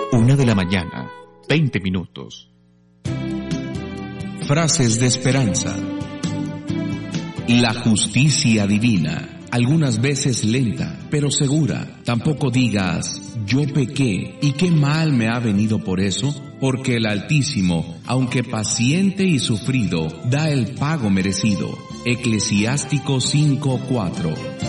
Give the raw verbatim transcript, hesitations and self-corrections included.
Una de la mañana, veinte minutos. Frases de esperanza. La justicia divina, algunas veces lenta, pero segura. Tampoco digas, yo pequé, y qué mal me ha venido por eso, porque el Altísimo, aunque paciente y sufrido, da el pago merecido. Eclesiástico cinco cuatro.